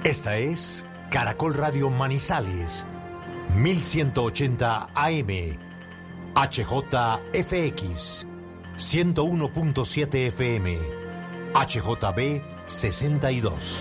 Esta es Caracol Radio Manizales, 1180 AM, HJFX, 101.7 FM, HJB 62.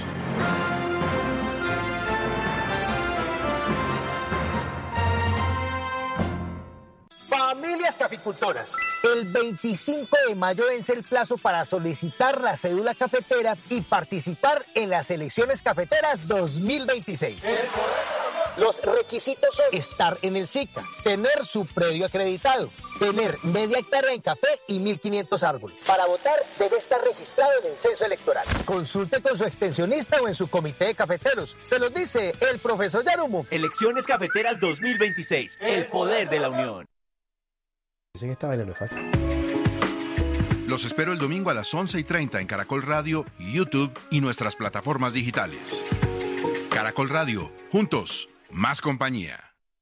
Familias caficultoras, el 25 de mayo vence el plazo para solicitar la cédula cafetera y participar en las elecciones cafeteras 2026. Los requisitos son estar en el SICA, tener su predio acreditado, tener media hectárea en café y 1.500 árboles. Para votar debe estar registrado en el censo electoral. Consulte con su extensionista o en su comité de cafeteros. Se los dice el profesor Yarumo. Elecciones cafeteras 2026, el poder de la unión. En esta vaina no es fácil. Los espero el domingo a las 11:30 en Caracol Radio, YouTube y nuestras plataformas digitales. Caracol Radio, juntos, más compañía.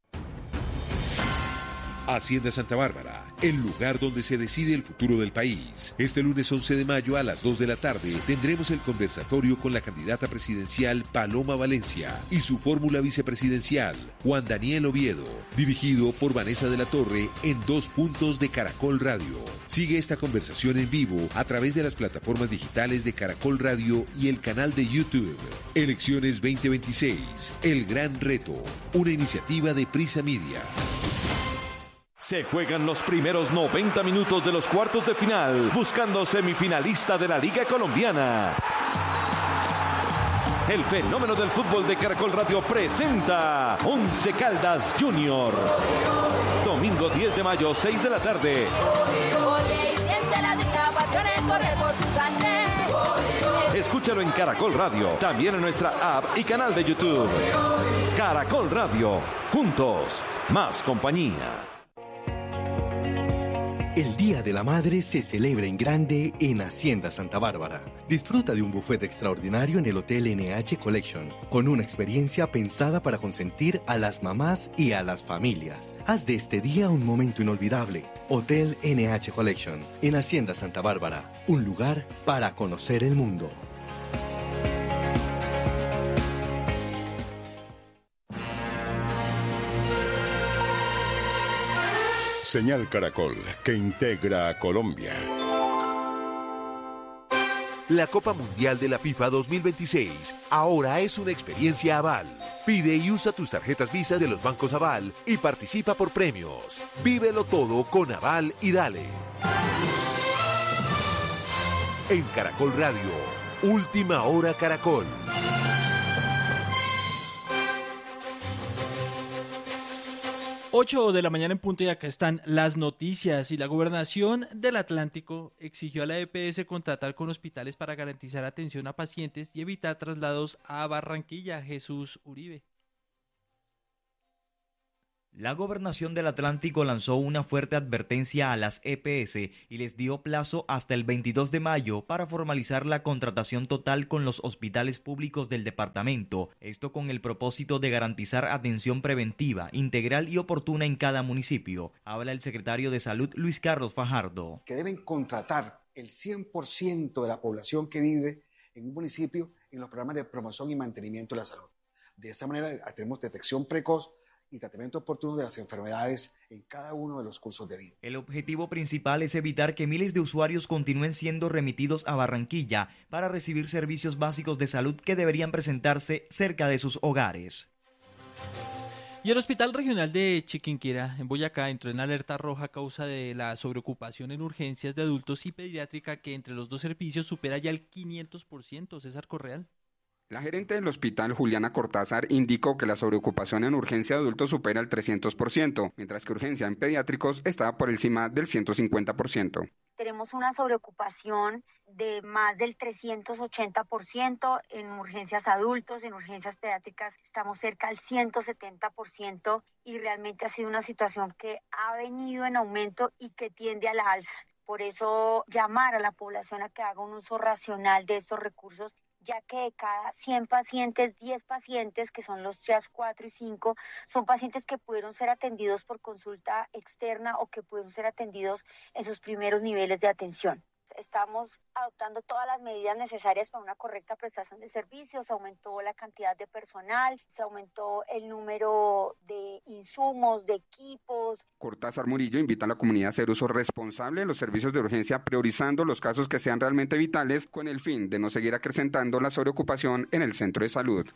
Hacienda Santa Bárbara, el lugar donde se decide el futuro del país. Este lunes 11 de mayo a las 2 de la tarde tendremos el conversatorio con la candidata presidencial Paloma Valencia y su fórmula vicepresidencial Juan Daniel Oviedo, dirigido por Vanessa de la Torre en 2 puntos de Caracol Radio. Sigue esta conversación en vivo a través de las plataformas digitales de Caracol Radio y el canal de YouTube. Elecciones 2026, el gran reto, una iniciativa de Prisa Media. Se juegan los primeros 90 minutos de los cuartos de final, buscando semifinalista de la Liga Colombiana. El fenómeno del fútbol de Caracol Radio presenta Once Caldas Junior. Domingo 10 de mayo, 6 de la tarde. Escúchalo en Caracol Radio, también en nuestra app y canal de YouTube. Caracol Radio, juntos, más compañía. El Día de la Madre se celebra en grande en Hacienda Santa Bárbara. Disfruta de un buffet extraordinario en el Hotel NH Collection, con una experiencia pensada para consentir a las mamás y a las familias. Haz de este día un momento inolvidable. Hotel NH Collection, en Hacienda Santa Bárbara, un lugar para conocer el mundo. Señal Caracol, que integra a Colombia. La Copa Mundial de la FIFA 2026 ahora es una experiencia Aval. Pide y usa tus tarjetas Visa de los bancos Aval y participa por premios. Vívelo todo con Aval y dale. En Caracol Radio, Última Hora Caracol. 8 de la mañana en punto y acá están las noticias. Y la Gobernación del Atlántico exigió a la EPS contratar con hospitales para garantizar atención a pacientes y evitar traslados a Barranquilla. Jesús Uribe. La Gobernación del Atlántico lanzó una fuerte advertencia a las EPS y les dio plazo hasta el 22 de mayo para formalizar la contratación total con los hospitales públicos del departamento, esto con el propósito de garantizar atención preventiva, integral y oportuna en cada municipio. Habla el secretario de Salud, Luis Carlos Fajardo. Que deben contratar el 100% de la población que vive en un municipio en los programas de promoción y mantenimiento de la salud. De esa manera tenemos detección precoz y tratamiento oportuno de las enfermedades en cada uno de los cursos de vida. El objetivo principal es evitar que miles de usuarios continúen siendo remitidos a Barranquilla para recibir servicios básicos de salud que deberían presentarse cerca de sus hogares. Y el Hospital Regional de Chiquinquirá, en Boyacá, entró en alerta roja a causa de la sobreocupación en urgencias de adultos y pediátrica, que entre los dos servicios supera ya el 500%. César Correal. La gerente del hospital, Juliana Cortázar, indicó que la sobreocupación en urgencia de adultos supera el 300%, mientras que urgencia en pediátricos está por encima del 150%. Tenemos una sobreocupación de más del 380% en urgencias adultos, en urgencias pediátricas estamos cerca al 170% y realmente ha sido una situación que ha venido en aumento y que tiende a la alza. Por eso llamar a la población a que haga un uso racional de estos recursos, ya que de cada 100 pacientes, 10 pacientes, que son los TRIAS 4 y 5, son pacientes que pudieron ser atendidos por consulta externa o que pudieron ser atendidos en sus primeros niveles de atención. Estamos adoptando todas las medidas necesarias para una correcta prestación de servicios. Se aumentó la cantidad de personal, se aumentó el número de insumos, de equipos. Cortázar Murillo invita a la comunidad a hacer uso responsable de los servicios de urgencia, priorizando los casos que sean realmente vitales, con el fin de no seguir acrecentando la sobreocupación en el centro de salud.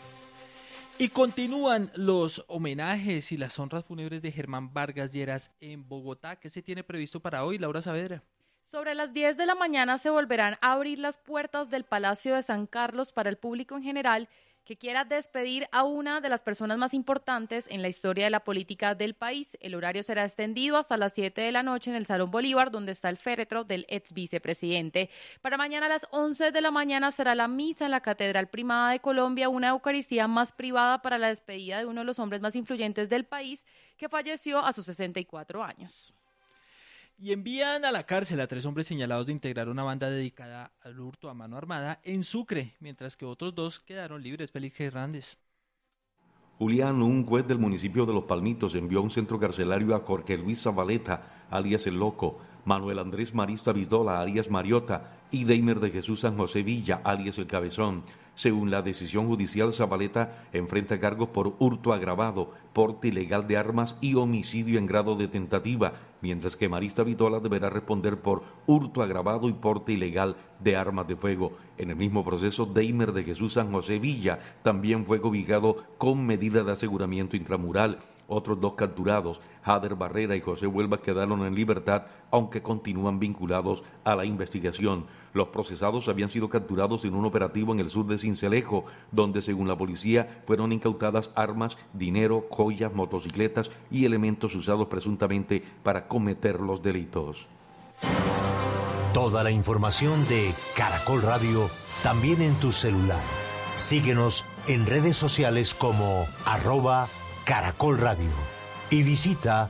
Y continúan los homenajes y las honras fúnebres de Germán Vargas Lleras en Bogotá. ¿Qué se tiene previsto para hoy, Laura Saavedra? Sobre las 10 de la mañana se volverán a abrir las puertas del Palacio de San Carlos para el público en general que quiera despedir a una de las personas más importantes en la historia de la política del país. El horario será extendido hasta las 7 de la noche en el Salón Bolívar, donde está el féretro del ex vicepresidente. Para mañana a las 11 de la mañana será la misa en la Catedral Primada de Colombia, una eucaristía más privada para la despedida de uno de los hombres más influyentes del país, que falleció a sus 64 años. Y envían a la cárcel a 3 hombres señalados de integrar una banda dedicada al hurto a mano armada en Sucre, mientras que otros 2 quedaron libres. Félix Hernández. Julián, un juez del municipio de Los Palmitos, envió a un centro carcelario a Jorge Luis Zabaleta, alias El Loco, Manuel Andrés Marista Vidola, alias Mariota, y Deimer de Jesús San José Villa, alias El Cabezón. Según la decisión judicial, Zabaleta enfrenta cargos por hurto agravado, porte ilegal de armas y homicidio en grado de tentativa, mientras que Marista Vitola deberá responder por hurto agravado y porte ilegal de armas de fuego. En el mismo proceso, Deimer de Jesús San José Villa también fue cobijado con medida de aseguramiento intramural. Otros 2 capturados, Jader Barrera y José Huelva, quedaron en libertad, aunque continúan vinculados a la investigación. Los procesados habían sido capturados en un operativo en el sur de Sincelejo, donde, según la policía, fueron incautadas armas, dinero, joyas, motocicletas y elementos usados presuntamente para cometer los delitos. Toda la información de Caracol Radio también en tu celular. Síguenos en redes sociales como @Caracol Radio y visita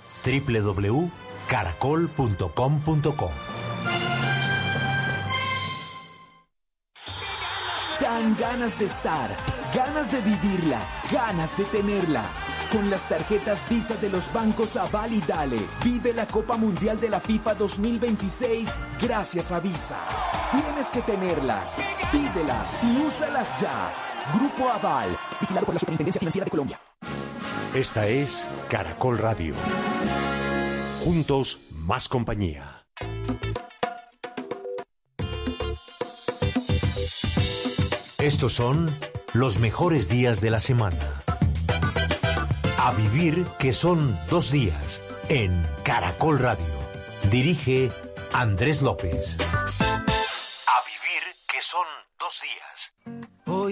www.caracol.com.co. Dan ganas de estar, ganas de vivirla, ganas de tenerla. Con las tarjetas Visa de los bancos Aval y Dale, vive la Copa Mundial de la FIFA 2026 gracias a Visa. Tienes que tenerlas, pídelas y úsalas ya. Grupo Aval, vigilado por la Superintendencia Financiera de Colombia. Esta es Caracol Radio. Juntos, más compañía. Estos son los mejores días de la semana. A vivir, que son 2 días en Caracol Radio. Dirige Andrés López.